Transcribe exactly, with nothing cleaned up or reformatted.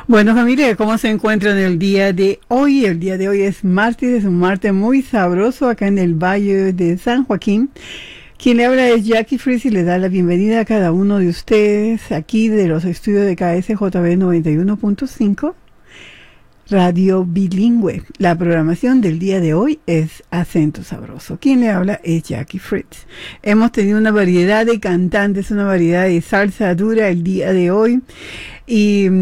Bueno, familia, ¿cómo se encuentran el día de hoy? El día de hoy es martes, es un martes muy sabroso acá en el Valle de San Joaquín. Quien le habla es Jackie Fritz y le da la bienvenida a cada uno de ustedes aquí de los estudios de K S J B noventa y uno punto cinco, Radio Bilingüe. La programación del día de hoy es Acento Sabroso. Quien le habla es Jackie Fritz. Hemos tenido una variedad de cantantes, una variedad de salsa dura el día de hoy y